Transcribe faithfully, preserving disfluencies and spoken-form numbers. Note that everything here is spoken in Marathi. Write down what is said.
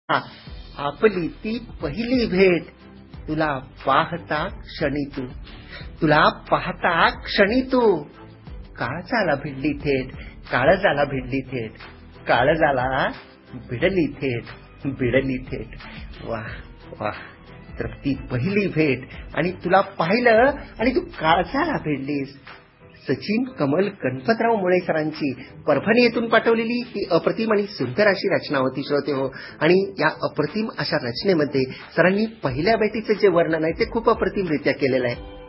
हां, आपली ती पहिली भेट, तुला पाहता क्षणी तू, तुला पाहता क्षणी तू, काळजाला भिडली थेट, काळजाला भिडली थेट, काळजाला भिडली थेट, भिडली थेट. वाह! वाह! तर ती पहिली भेट आणि तुला पाहिलं आणि तू काळजाला भिडलीस. सचिन कमल गणपतराव मुळे सरांची परभणी येथून पाठवलेली ही अप्रतिम आणि सुंदर अशी रचना होती श्रोते हो. आणि या अप्रतिम अशा रचनेमध्ये सरांनी पहिल्या भेटीचं जे वर्णन आहे ते खूप अप्रतिमरित्या केलेलं आहे.